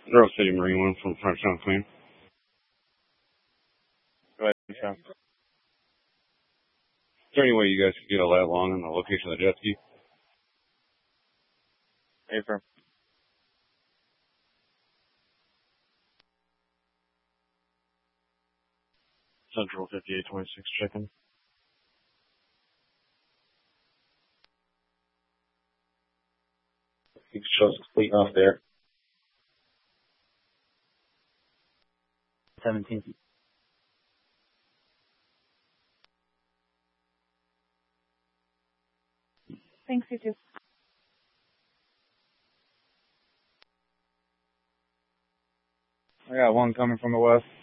Grove City Marine One from French on Clean. Go ahead, Sean. Is there any way you guys could get a lat long on the location of the jet ski? Affirm. Central 5826 chicken. You can show us complete off there. 17. Thanks, you too. I got one coming from the west.